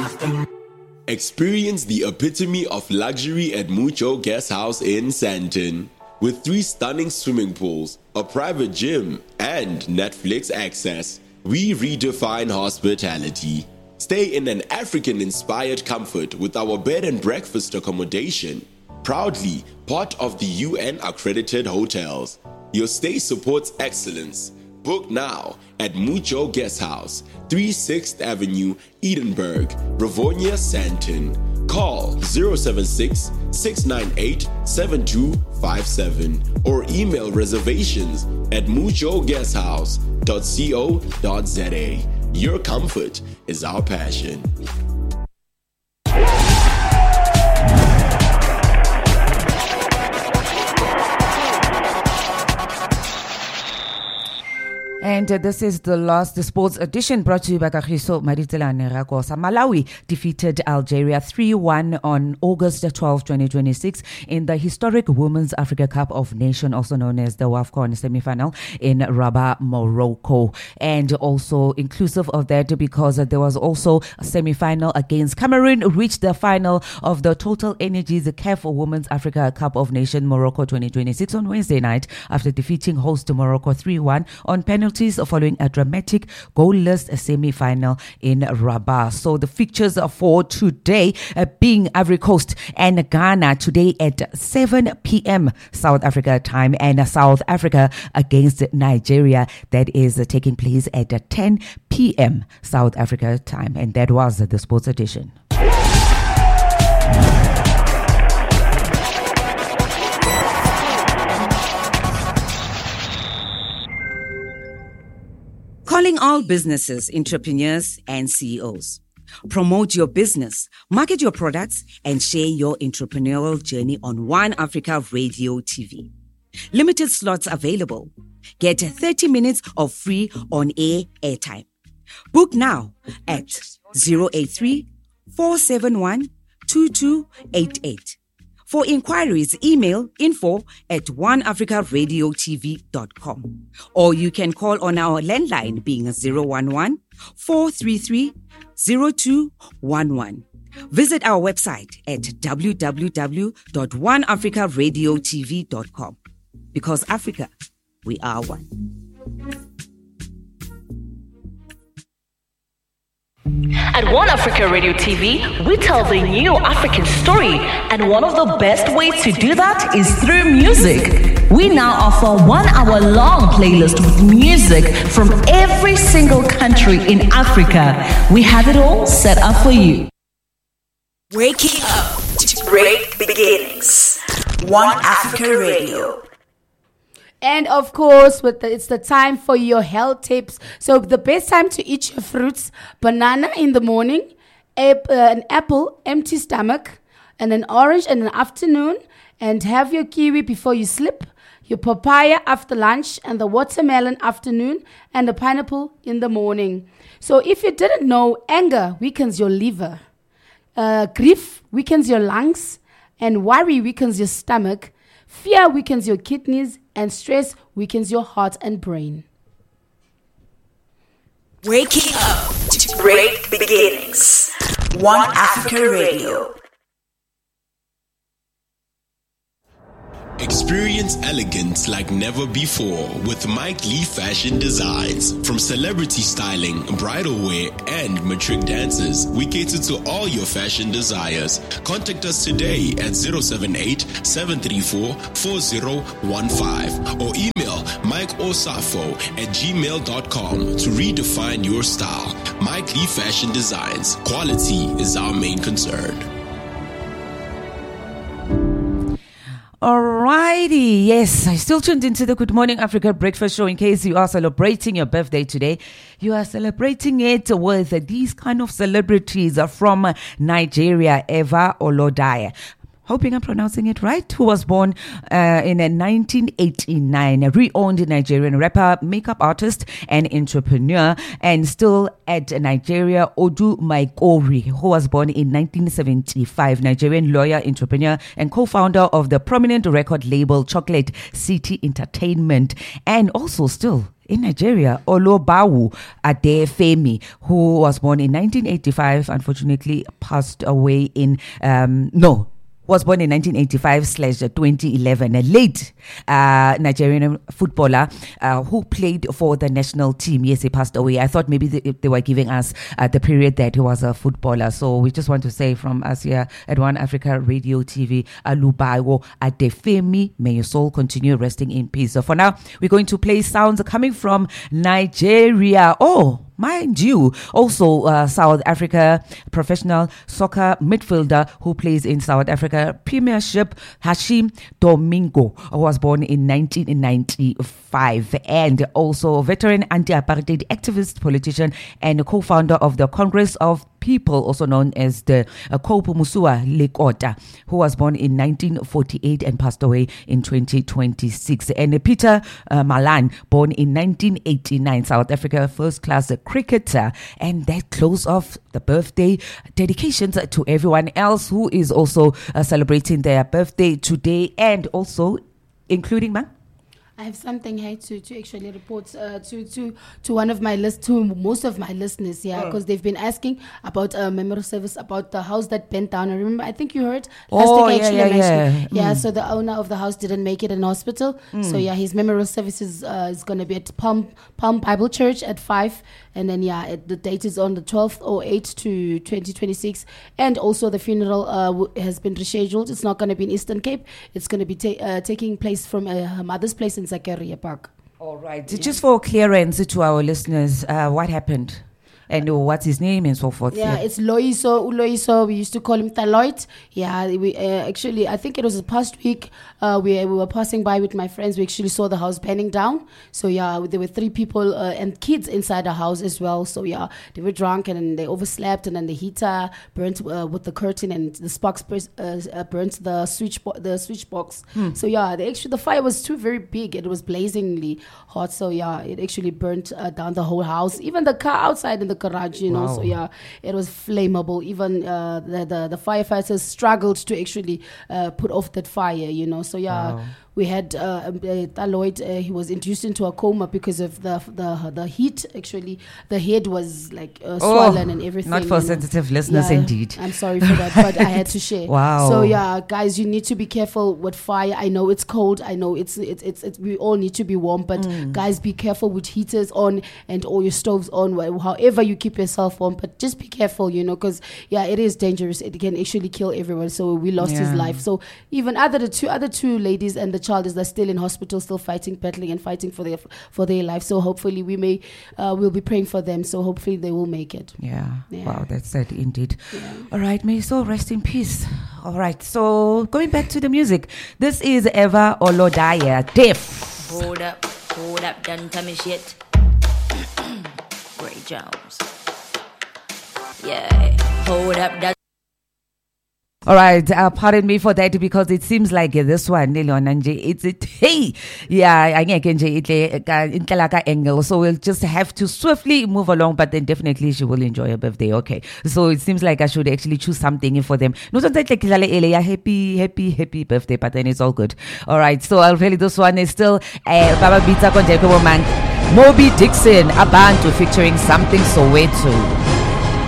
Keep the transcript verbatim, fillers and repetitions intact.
Experience the epitome of luxury at Mucho Guest House in Sandton. With three stunning swimming pools, a private gym, and Netflix access, we redefine hospitality. Stay in an African-inspired comfort with our bed and breakfast accommodation. Proudly part of the U N-accredited hotels. Your stay supports excellence. Book now at Mucho Guest House, thirty-sixth Avenue, Edinburgh, Rivonia, Sandton. Call zero seven six, six nine eight, seven two five seven or email reservations at mucho guest house dot co dot za. Your comfort is our passion. And uh, this is the last the sports edition brought to you by Kagiso Maritelane Rakosa. Malawi defeated Algeria three one on August twelfth, twenty twenty-six in the historic Women's Africa Cup of Nations, also known as the WAFCON semi-final in Rabat, Morocco. And also inclusive of that, because uh, there was also a semi-final against Cameroon, reached the final of the Total Energies C A F Women's Africa Cup of Nations Morocco twenty twenty-six on Wednesday night after defeating host Morocco three one on penalty following a dramatic goalless semi-final in Rabat. So the fixtures for today uh, being Ivory Coast and Ghana today at seven p.m. South Africa time, and South Africa against Nigeria that is uh, taking place at uh, ten p.m. South Africa time. And that was uh, the sports edition. Calling all businesses, entrepreneurs, and C E Os. Promote your business, market your products, and share your entrepreneurial journey on One Africa Radio T V. Limited slots available. Get thirty minutes of free on-air airtime. Book now at zero eight three, four seven one, two two eight eight. For inquiries, email info at one africa radio t v dot com. Or you can call on our landline being zero one one, four three three, zero two one one. Visit our website at w w w dot one africa radio t v dot com. Because Africa, we are one. At One Africa Radio T V, we tell the new African story, and one of the best ways to do that is through music. We now offer one hour long playlist with music from every single country in Africa. We have it all set up for you. Waking up to great beginnings. One Africa Radio. And of course, with the, it's the time for your health tips. So the best time to eat your fruits: banana in the morning, ap- uh, an apple, empty stomach, and an orange in the afternoon, and have your kiwi before you sleep, your papaya after lunch, and the watermelon afternoon, and the pineapple in the morning. So if you didn't know, anger weakens your liver, uh, grief weakens your lungs, and worry weakens your stomach, fear weakens your kidneys, and stress weakens your heart and brain. Waking up to great beginnings. One Africa Radio. Experience elegance like never before with Mike Lee Fashion Designs. From celebrity styling, bridal wear, and matric dances, we cater to all your fashion desires. Contact us today at zero seven eight, seven three four, four zero one five or email mike osafo at gmail dot com to redefine your style. Mike Lee Fashion Designs. Quality is our main concern. Alrighty, yes, I still tuned into the Good Morning Africa Breakfast Show. In case you are celebrating your birthday today, you are celebrating it with these kind of celebrities from Nigeria. Eva Olodaya, hoping I'm pronouncing it right, who was born uh, in nineteen eighty-nine, a re-owned Nigerian rapper, makeup artist, and entrepreneur, and still at Nigeria, Odu Maikori, who was born in nineteen seventy-five, Nigerian lawyer, entrepreneur, and co-founder of the prominent record label Chocolate City Entertainment, and also still in Nigeria, Olobawu Adefemi, who was born in nineteen eighty-five, unfortunately passed away in, um, no, was born in nineteen eighty-five slash twenty eleven, a late uh, Nigerian footballer uh, who played for the national team. Yes, he passed away. I thought maybe they, they were giving us uh, the period that he was a footballer. So we just want to say from us here at One Africa Radio T V, Olubawo Adefemi, may your soul continue resting in peace. So for now, we're going to play sounds coming from Nigeria. Oh, mind you, also uh, South Africa professional soccer midfielder who plays in South Africa Premiership, Hashim Domingo, was born in nineteen ninety-five, and also veteran anti-apartheid activist, politician, and co-founder of the Congress of People, also known as the uh, Kopu Musua Lekota, who was born in nineteen forty-eight and passed away in twenty twenty-six. And uh, Peter uh, Malan, born in nineteen eighty-nine, South Africa first-class cricketer. And that close off the birthday dedications to everyone else who is also uh, celebrating their birthday today, and also including man. I have something here to, to actually report uh, to, to to one of my list to most of my listeners, yeah, because oh. they've been asking about a memorial service about the house that bent down. I remember, I think you heard last oh, week yeah, actually yeah, mentioned. yeah. Yeah, mm. so the owner of the house didn't make it in hospital. Mm. So yeah, his memorial services uh, is going to be at Palm Palm Bible Church at five, and then yeah, it, the date is on the twelfth or eighth to twenty twenty-six, and also the funeral uh, w- has been rescheduled. It's not going to be in Eastern Cape. It's going to be ta- uh, taking place from uh, her mother's place in Zakaria Park. All right. Yeah. Just for clearance to our listeners, uh, what happened? And uh, what's his name and so forth? Yeah, yeah. It's Loiso, Uloiso. We used to call him Thaloit. Yeah, we uh, actually, I think it was the past week, uh, we, we were passing by with my friends. We actually saw the house burning down. So yeah, there were three people uh, and kids inside the house as well. So yeah, they were drunk and then they overslept, and then the heater burnt uh, with the curtain, and the sparks pers- uh, uh, burnt the switch bo- the switch box. Hmm. So yeah, the actually the fire was too very big. It was blazingly hot. So yeah, it actually burnt uh, down the whole house, even the car outside in the garage, you know. Wow. So yeah, it was flammable. Even uh, the, the the firefighters struggled to actually uh, put off that fire, you know. So yeah. Wow. We had uh, Thaloit, uh, he was induced into a coma because of the the the heat. Actually, the head was like uh, swollen oh, and everything. Not for sensitive know. listeners, yeah, indeed. I'm sorry for that, but I had to share. Wow. So yeah, guys, you need to be careful with fire. I know it's cold. I know it's it's it's, it's we all need to be warm, but mm. guys, be careful with heaters on and all your stoves on. However you keep yourself warm, but just be careful, you know, because yeah, it is dangerous. It can actually kill everyone. So we lost yeah. his life. So even other the two other two ladies and the child is they're still in hospital, still fighting, battling, and fighting for their for their life. So hopefully we may uh, we'll be praying for them. So hopefully they will make it. Yeah. yeah. Wow, that's sad indeed. Yeah. All right, may your soul rest in peace. All right. So going back to the music, this is Eva Olodaya, Deaf. Hold up, hold up, done tell me shit. Ray Jones. Yeah. Hold up, that. All right, uh, pardon me for that, because it seems like uh, this one, it's it. Hey, yeah, I get angle, so we'll just have to swiftly move along. But then definitely she will enjoy her birthday. Okay, so it seems like I should actually choose something for them. No, don't like happy, happy, happy birthday, but then it's all good. All right, so I'll tell you this one is still uh, Baba Bita Konjeko Man, Moby Dixon, Abantu featuring Something Soweto.